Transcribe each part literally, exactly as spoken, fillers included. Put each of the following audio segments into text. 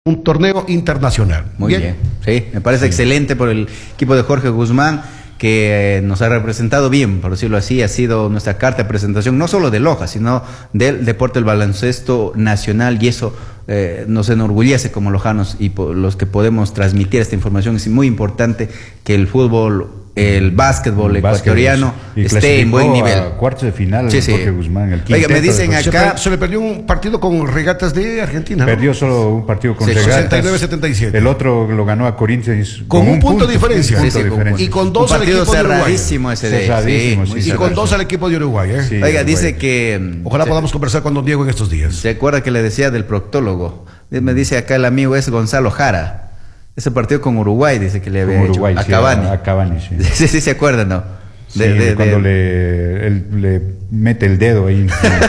un torneo internacional. Muy bien, bien. Sí, me parece sí. excelente por el equipo de Jorge Guzmán, que eh, nos ha representado bien, por decirlo así. Ha sido nuestra carta de presentación, no solo de Loja, sino del deporte del baloncesto nacional, y eso eh, nos enorgullece como lojanos y por los que podemos transmitir esta información. Es muy importante que el fútbol, el básquetbol el ecuatoriano esté en buen nivel. A cuartos de final, sí, sí. Jorge Guzmán, el Oiga, me dicen acá... Se, per, se le perdió un partido con Regatas de Argentina, ¿no? Perdió solo un partido con sí, Regatas. sesenta y nueve a setenta y siete. El otro lo ganó a Corinthians con, con un, un punto, punto de diferencia. Un punto sí, sí, diferencia. Y con dos un al equipo de Uruguay. Ese de, cerradísimo, sí, sí, y con dos al equipo de Uruguay. ¿eh? Sí, Oiga, dice que... Ojalá se, podamos conversar con don Diego en estos días. ¿Se acuerda que le decía del proctólogo? Me dice acá el amigo es Gonzalo Jara. Ese partido con Uruguay, dice que le había hecho Uruguay, a sí, Cavani. A Cavani, sí. Sí, sí, se acuerdan, ¿no? De, sí, de, cuando de... Le, él, le mete el dedo ahí.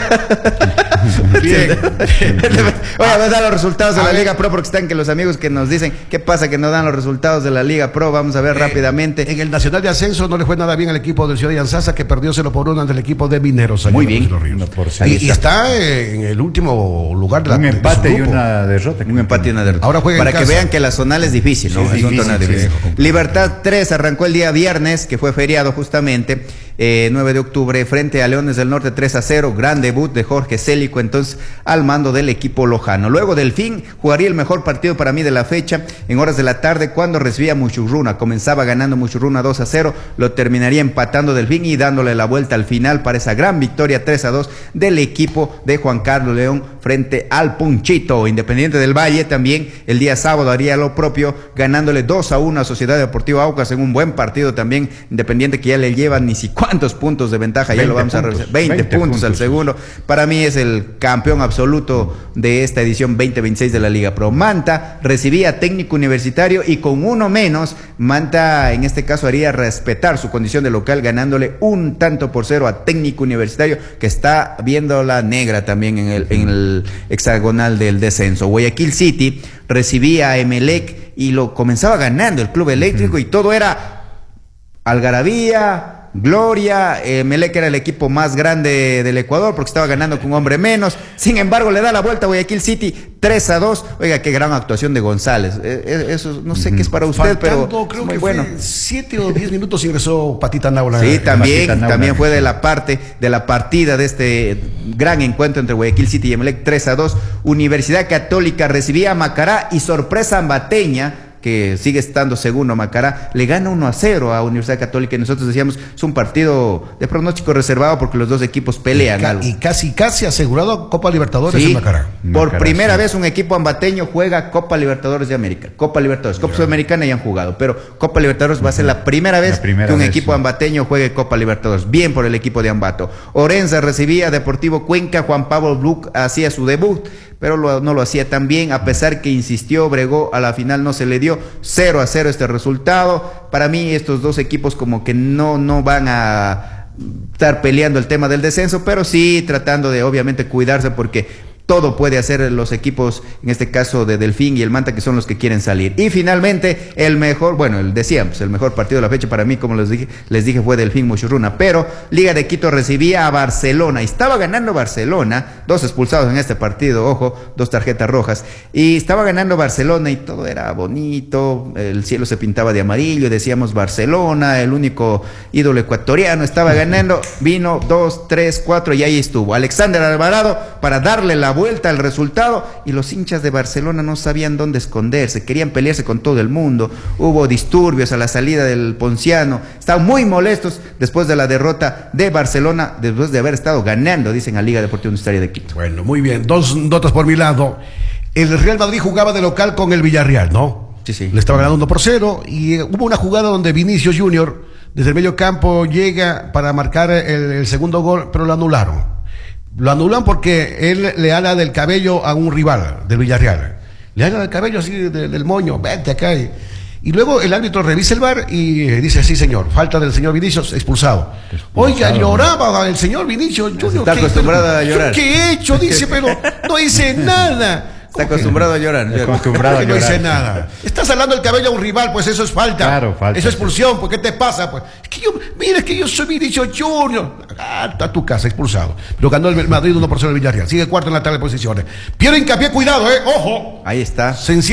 Bien. Oye, a ver, dan los resultados de a la ver. Liga Pro, porque están que los amigos que nos dicen qué pasa que no dan los resultados de la Liga Pro. Vamos a ver eh, rápidamente. En el Nacional de Ascenso no le fue nada bien al equipo de Ciudad de Anzasa, que perdió cero por uno ante el equipo de Mineros. Muy bien. No, por y, y está en el último lugar de la Un empate de y una derrota. Un empate y una derrota. Ahora juega Para en que casa. vean que la zonal es difícil, ¿no? Sí, es, es difícil, un torneo sí, difícil. Sí, Libertad tres arrancó el día viernes, que fue feriado justamente, eh, nueve de octubre, frente a Leones del Norte tres a cero. Gran debut de Jorge Célico, entonces al mando del equipo lojano. Luego Delfín jugaría el mejor partido para mí de la fecha en horas de la tarde, cuando recibía Muchurruna. Comenzaba ganando Muchurruna dos a cero, lo terminaría empatando Delfín y dándole la vuelta al final para esa gran victoria tres a dos del equipo de Juan Carlos León frente al Punchito. Independiente del Valle también el día sábado haría lo propio, ganándole dos a uno a Sociedad Deportiva Aucas en un buen partido también. Independiente que ya le llevan ni si cuántos puntos de ventaja, ya lo vamos puntos, a revisar. veinte, veinte puntos, puntos al segundo. Para mí es el campeón absoluto de esta edición veinte veintiséis de la Liga Pro. Manta recibía Técnico Universitario y con uno menos, Manta en este caso haría respetar su condición de local, ganándole un tanto por cero a Técnico Universitario, que está viendo la negra también en el, en el hexagonal del descenso. Guayaquil City recibía a Emelec y lo comenzaba ganando el Club Eléctrico, uh-huh. y todo era algarabía, gloria. eh, Melec era el equipo más grande del Ecuador porque estaba ganando con un hombre menos. Sin embargo, le da la vuelta a Guayaquil City tres a dos. Oiga, qué gran actuación de González. Eh, eso no sé uh-huh. qué es para usted, Faltando, pero creo muy que bueno. siete o diez minutos ingresó Patita Naula. Sí, también, Naula, también fue de la parte de la partida de este gran encuentro entre Guayaquil City y Emelec tres a dos. Universidad Católica recibía a Macará y sorpresa ambateña, que sigue estando segundo Macará, le gana uno a cero a Universidad Católica, y nosotros decíamos, es un partido de pronóstico reservado porque los dos equipos pelean y, ca algo. y casi casi asegurado Copa Libertadores sí, en Macará. Por Macará, primera sí. vez un equipo ambateño juega Copa Libertadores de América, Copa Libertadores, Copa ya. Sudamericana ya han jugado, pero Copa Libertadores va a ser la primera vez la primera que un vez, equipo sí. ambateño juegue Copa Libertadores. Bien por el equipo de Ambato. Orense recibía a Deportivo Cuenca, Juan Pablo Bluc hacía su debut, pero lo, no lo hacía tan bien, a pesar que insistió, bregó, a la final no se le dio. Cero a cero este resultado. Para mí estos dos equipos como que no, no van a estar peleando el tema del descenso, pero sí tratando de obviamente cuidarse, porque todo puede hacer los equipos, en este caso de Delfín y el Manta, que son los que quieren salir. Y finalmente, el mejor, bueno, el, decíamos, el mejor partido de la fecha para mí, como les dije, les dije fue Delfín Muchurruna, pero Liga de Quito recibía a Barcelona, y estaba ganando Barcelona, dos expulsados en este partido, ojo, dos tarjetas rojas, y estaba ganando Barcelona y todo era bonito, el cielo se pintaba de amarillo, decíamos Barcelona, el único ídolo ecuatoriano, estaba ganando, vino dos, tres, cuatro, y ahí estuvo Alexander Alvarado para darle la vuelta al resultado, y los hinchas de Barcelona no sabían dónde esconderse, querían pelearse con todo el mundo. Hubo disturbios a la salida del Ponciano, estaban muy molestos después de la derrota de Barcelona, después de haber estado ganando, dicen a Liga Deportiva Universitaria de Quito. Bueno, muy bien, dos notas por mi lado. El Real Madrid jugaba de local con el Villarreal, ¿no? Sí, sí. Le estaba ganando uno por cero, y hubo una jugada donde Vinicius Junior desde el medio campo llega para marcar el, el segundo gol, pero lo anularon. Lo anulan porque él le ala del cabello a un rival del Villarreal. Le ala del cabello así de, del moño, vete acá. Y, y luego el árbitro revisa el V A R y dice, sí señor, falta del señor Vinicius, expulsado. expulsado Oiga, lloraba el señor Vinicius Junior. Está acostumbrado a llorar. ¿Qué he hecho? Dice, pero no hice nada. Está acostumbrado a llorar. Está acostumbrado a No llorar. dice nada. Estás hablando del cabello a un rival, pues eso es falta. Claro, falta, Eso es sí. expulsión, pues ¿qué te pasa? Pues es que yo, mira, es que yo soy Vinicio Junior. Ah, está tu casa, expulsado. Pero ganó el Madrid uno por cero el Villarreal. Sigue cuarto en la tabla de posiciones. Piero Hincapié, cuidado, eh, ojo. Ahí está. Se encierra